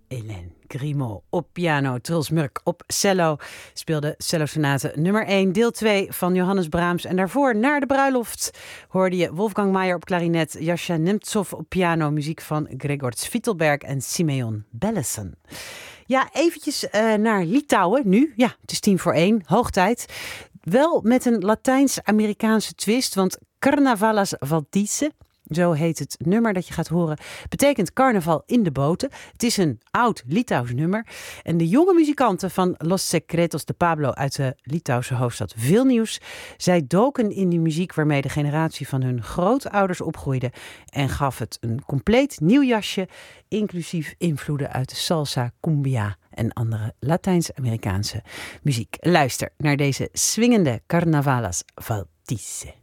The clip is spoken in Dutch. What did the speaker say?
Hélène Grimaud op piano, Truls Murk op cello. Speelde cellosonate nummer 1, deel 2 van Johannes Brahms. En daarvoor Naar de bruiloft hoorde je Wolfgang Maier op klarinet, Jascha Nemtsov op piano, muziek van Gregor Zwittelberg en Simeon Bellison. Ja, eventjes naar Litouwen nu. Ja, het is 1:10, hoog tijd. Wel met een Latijns-Amerikaanse twist, want Carnavalas Valtice, zo heet het nummer dat je gaat horen, betekent carnaval in de boten. Het is een oud Litouws nummer. En de jonge muzikanten van Los Secretos de Pablo uit de Litouwse hoofdstad Vilnius, zij doken in die muziek waarmee de generatie van hun grootouders opgroeide en gaf het een compleet nieuw jasje, inclusief invloeden uit de salsa, cumbia en andere Latijns-Amerikaanse muziek. Luister naar deze swingende Carnavalas Valtice.